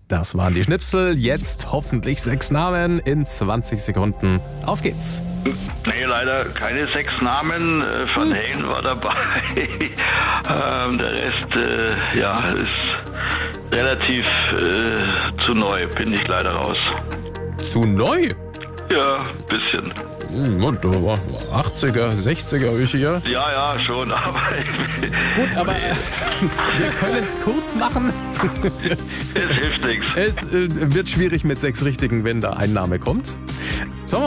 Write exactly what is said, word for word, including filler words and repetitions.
Das waren die Schnipsel. Jetzt hoffentlich sechs Namen in zwanzig Sekunden. Auf geht's. Nee, leider keine sechs Namen. Äh, Van Halen war dabei. ähm, der Rest, äh, ja, ist relativ äh, zu neu. Bin ich leider raus. Zu neu? Ja, ein bisschen. Hm, und, äh, achtziger, sechziger habe ich hier. Ja, ja, schon, aber... Gut, aber äh, wir können es kurz machen. Es hilft nichts. Es äh, wird schwierig mit sechs Richtigen, wenn da ein Name kommt. So,